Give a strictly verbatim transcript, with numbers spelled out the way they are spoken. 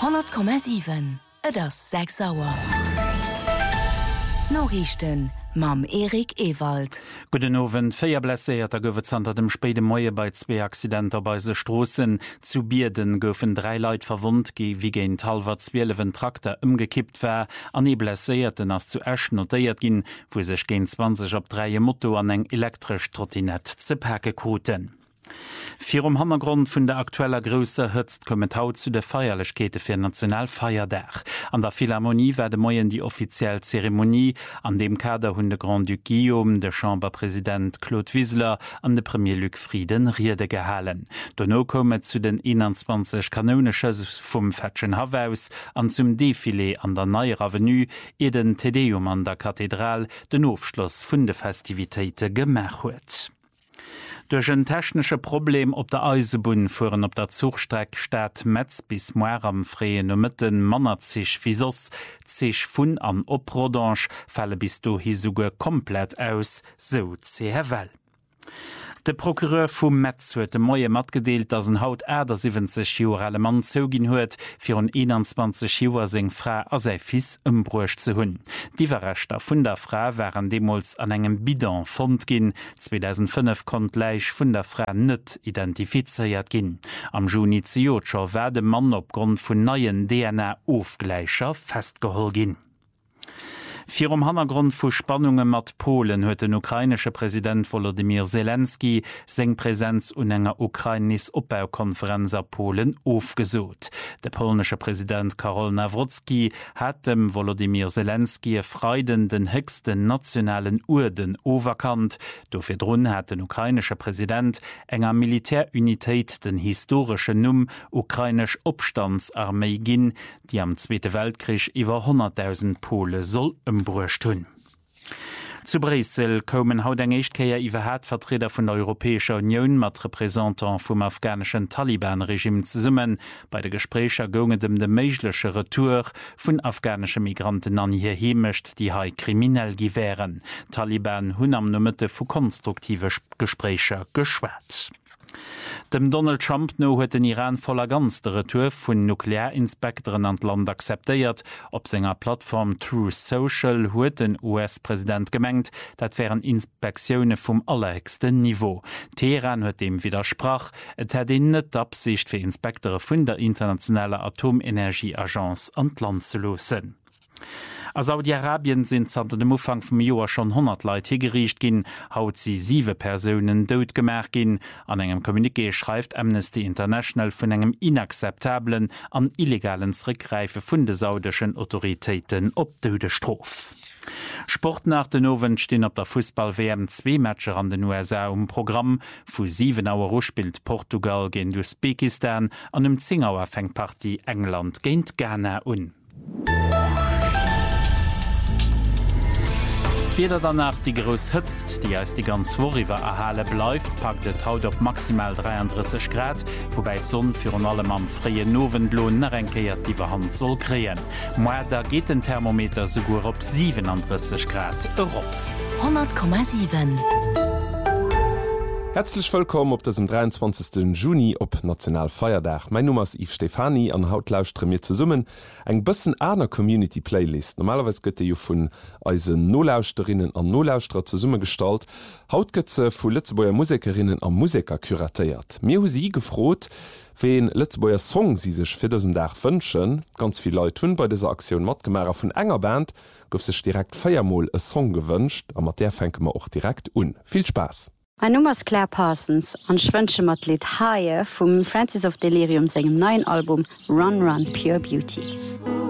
hundert Komma sieben Et ass sechs Auer. Norrichten mam Erik Ewald. Guten Abend, vier blessiert, da gouft an dem späte Moie bei zwei Accidenter bei se Strossen. Zu Bierden goufen drei Leute verwundt, wie gegen Talver zwölf Traktor umgekippt war. An e blessierten as zu Esch notiert gin, wo sech gegen zwanzig op drei Motto an eng elektrisch Trottinett ze Päke koten. Vier um Hintergrund vun der aktueller Größe hëtzt kommet haut zu der Feierlichkete fir Nationalfeierdach. An der Philharmonie werde moien die offiziell Zeremonie an dem Kader hunn de Grand Duc Guillaume, de Chamberpräsident Claude Wiesler an de Premier Luc Frieden Riede gehalen. Donno kommet zu den einundzwanzig Kanonesches vum Fetschen Havaus an zum Defilé an der Neue Avenue e den Tedeum an der Kathedral den Aufschluss vun de Festivitéite gemach huet. Durch ein technische Problem op der Eisebun fuhren op der Zugstreck statt Metz bis Moer am Freien Mitten Manner sich visos sich vun an Oprodange falle bis du hi suge komplett aus, so C H Well. De Prokureur vum Metz huet de Moie mat gedeelt, dats en haut Äder siebzig Joer alle Mann zougin huet, fir un einundzwanzig Joer seng Fra a sei Fis ëmbruecht ze hunn. D'iwwerrechter vun der Fra waren demols an engem Bidon fond gin, zweitausendfünf kont Läich vun der Fra net identifizeiert gin. Am Juni Ziotscher war de Mann opgrund vun neien D N A-Ofgleicher festgehol gin. Vier um Hintergrund vu Spannungen mat Polen huet den ukrainische Präsident Volodymyr Zelensky seng Präsenz un enger Ukrainis Opbaukonferenz a Polen aufgesot. Der polnische Präsident Karol Nawrocki hat dem Volodymyr Zelensky Freuden den höchsten nationalen Urden overkannt. Dofir drun hat den ukrainische Präsident enger Militärunitéit den historische Numm ukrainisch Obstandsarmee gin, die am Zweite Weltkrieg iwwer hunderttausend Pole soll brucht hunn. Zu Brüssel kommen haut eng Echtkeier iwwerhäert Vertreter vun der Europäischer Union mat Repräsentant vum afghanischen Taliban-Regime ze summen. Bei de Gesprächer gonget dem de méiglesche Retour vun afghanische Migranten an hier hemischt, die hai kriminell gewähren. Taliban hunn am Nëmmete vu konstruktive Gesprächer geschwätzt. Dem Donald Trump no huet den Iran voller ganz de Retour vun Nuklearinspektoren an Land akzeptiert. Op senger Plattform Truth Social huet den U S-Präsident gemengt, dat wären Inspektionen vum allerhöchsten Niveau. Teheran huet dem widersprach, et hat den net Absicht fir Inspektore vun der internationaler Atomenergieagenz an Land zu losen. A Saudi-Arabien sind seit dem Ufang vom Joar schon hundert Leute hingerichtet gin, haut sie sieben Personen dod gemerkt gin. An engem Kommuniqué schreibt Amnesty International von engem inakzeptablen an illegalen Zurückgreife vun de saudischen Autoritäten op Todesstrafe. Sport nach den Owen stehen op der Fußball-W M zwei Matcher an den U S A um Programm. Fu sieben Auer spielt Portugal gegen Usbekistan, an dem zehn Auer fängt Partie England gegen Ghana un. Weder danach die groß hützt, die als die ganz Woche erhalle bleibt, packt der Haut auf maximal dreiunddreißig Grad, wobei die Sonne für allem am freien Novendlohn nachrenkeiert die Hand soll kreen. Moa da geht ein Thermometer sogar auf siebenunddreißig Grad Euro. hundert Komma sieben Herzlich willkommen op dem dreiundzwanzigsten Juni op Nationalfeierdach. Mein Name ist Yves Stefani, an Haut lauscht mir zu summen eng bisssen aner Community Playlist. Normalerweise gëtt jo vun eisen Nolauschterinnen an Nolauschter zu Summe gestalt. Haut gëtze vu Lützebauer Musikerinnen an Musiker kuratiert. Mir hu sie gefrot, wen Lützebauer Song sie sech fir diesen Dach wünschen. Ganz viel Leute hunn bei dieser Aktion matgemerer vun enger Band gouf sech direkt feiermol e Song gewünscht, a mat der fenke man auch direkt un. Viel Spaß! Mein Nummer ist Claire Parsons an schwënsche mat Lied Haie vum Francis of Delirium segem neuen Album Run Run Pure Beauty.